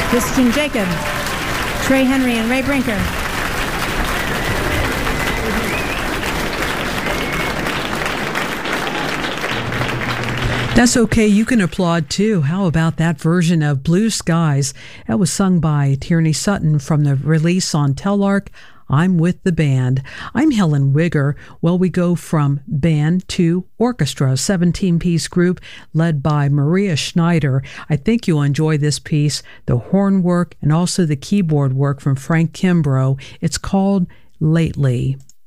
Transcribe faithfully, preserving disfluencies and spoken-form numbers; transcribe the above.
Christian Jacob, Trey Henry, and Ray Brinker. That's okay. You can applaud too. How about that version of Blue Skies? That was sung by Tierney Sutton from the release on Telarc, I'm With the Band. I'm Helen Wigger. Well, we go from band to orchestra, a seventeen-piece group led by Maria Schneider. I think you'll enjoy this piece, the horn work and also the keyboard work from Frank Kimbrough. It's called Lately.